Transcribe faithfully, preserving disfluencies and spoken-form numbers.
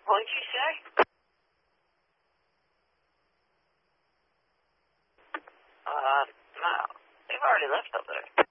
What'd you say? Uh, no. They've already left up there.